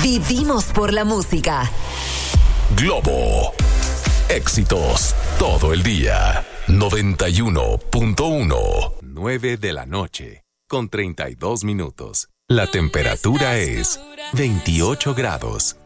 Vivimos por la música. Globo. Éxitos todo el día. 91.1. 9 de la noche, con 32 minutos. La temperatura es 28 grados.